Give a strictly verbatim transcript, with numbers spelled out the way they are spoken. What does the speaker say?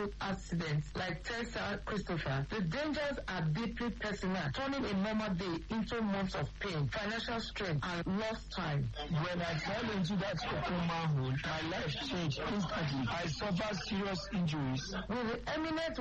road accidents like Tessa Christopher, the dangers are deeply personal, turning a normal day into months of pain, financial strain, and lost time. When I fell into that open manhole, my life changed instantly. I suffered serious injuries. With the eminent